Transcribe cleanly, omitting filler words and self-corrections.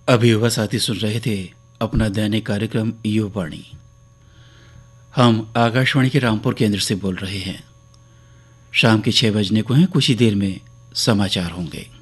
अभी युवा साथी सुन रहे थे अपना दैनिक कार्यक्रम युवावाणी। हम आकाशवाणी के रामपुर केंद्र से बोल रहे हैं। शाम के 6 बजने को हैं, कुछ ही देर में समाचार होंगे।